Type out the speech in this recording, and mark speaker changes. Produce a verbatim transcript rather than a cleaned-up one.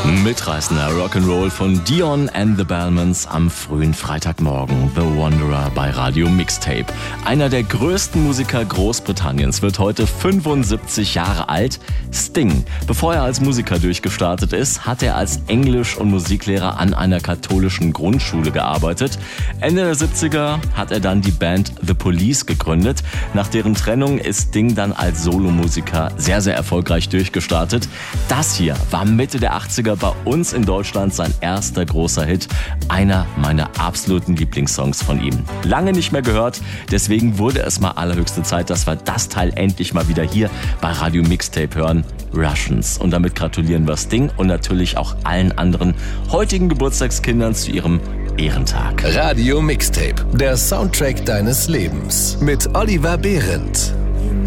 Speaker 1: Mitreißender Rock'n'Roll von Dion and the Bellmans am frühen Freitagmorgen. The Wanderer bei Radio Mixtape. Einer der größten Musiker Großbritanniens wird heute fünfundsiebzig Jahre alt. Sting. Bevor er als Musiker durchgestartet ist, hat er als Englisch- und Musiklehrer an einer katholischen Grundschule gearbeitet. Ende der siebziger hat er dann die Band The Police gegründet. Nach deren Trennung ist Sting dann als Solomusiker sehr, sehr erfolgreich durchgestartet. Das hier war Mitte der achtziger bei uns in Deutschland sein erster großer Hit. Einer meiner absoluten Lieblingssongs von ihm. Lange nicht mehr gehört, deswegen wurde es mal allerhöchste Zeit, dass wir das Teil endlich mal wieder hier bei Radio Mixtape hören. Russians. Und damit gratulieren wir Sting und natürlich auch allen anderen heutigen Geburtstagskindern zu ihrem Ehrentag.
Speaker 2: Radio Mixtape, der Soundtrack deines Lebens mit Oliver Behrendt.